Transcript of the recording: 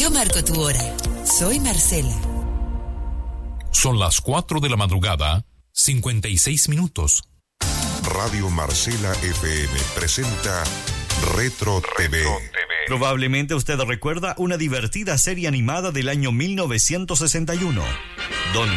Yo marco tu hora. Soy Marcela. Son las 4 de la madrugada, 56 minutos. Radio Marcela FM presenta Retro TV. Probablemente usted recuerda una divertida serie animada del año 1961.